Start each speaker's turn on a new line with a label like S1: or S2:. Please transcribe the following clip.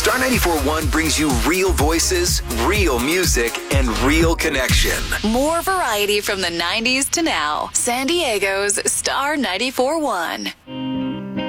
S1: Star 94.1 brings you real voices, real music, and real connection.
S2: More variety from the 90s to now. San Diego's Star 94.1.